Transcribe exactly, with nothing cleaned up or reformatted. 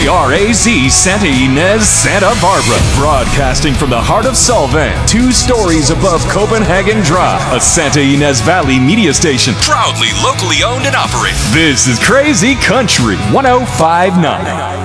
K R A Z Santa Ynez, Santa Barbara. Broadcasting from the heart of Solvang, two stories above Copenhagen Drive. A Santa Ynez Valley media station. Proudly locally owned and operated. This is Crazy Country one oh five point nine.